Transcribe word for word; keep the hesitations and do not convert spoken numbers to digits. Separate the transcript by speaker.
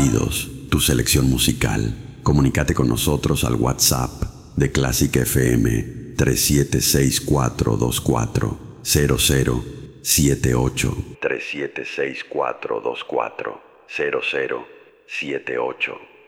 Speaker 1: Sonidos, tu selección musical. Comunícate con nosotros al WhatsApp de Classic F M tres siete seis cuatro dos cuatro cero cero siete ocho. tres siete seis cuatro dos cuatro cero cero siete ocho.